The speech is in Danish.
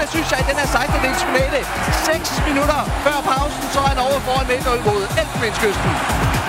spændende, synes jeg, i den her 16. finale. 6 minutter før pausen, så er han over foran 1-0 mod Elfenbenskysten.